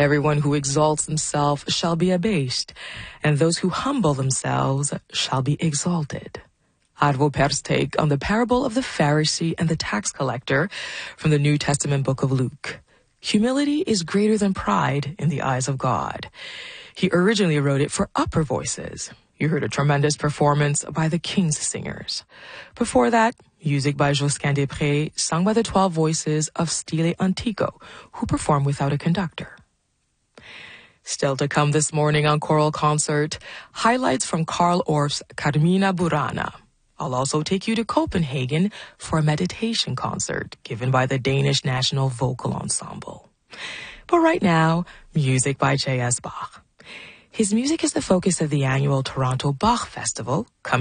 Everyone who exalts himself shall be abased, and those who humble themselves shall be exalted. Arvo Per's take on the parable of the Pharisee and the tax collector from the New Testament book of Luke. Humility is greater than pride in the eyes of God. He originally wrote it for upper voices. You heard a tremendous performance by the King's Singers. Before that, music by Josquin des Prés, sung by the 12 voices of Stile Antico, who perform without a conductor. Still to come this morning on Choral Concert, highlights from Carl Orff's Carmina Burana. I'll also take you to Copenhagen for a meditation concert given by the Danish National Vocal Ensemble. But right now, music by J.S. Bach. His music is the focus of the annual Toronto Bach Festival, coming